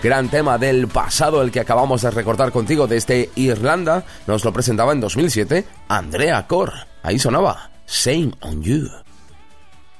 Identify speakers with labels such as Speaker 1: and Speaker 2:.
Speaker 1: Gran tema del pasado, el que acabamos de recordar contigo desde Irlanda. Nos lo presentaba en 2007 Andrea Corr. Ahí sonaba Shame on You.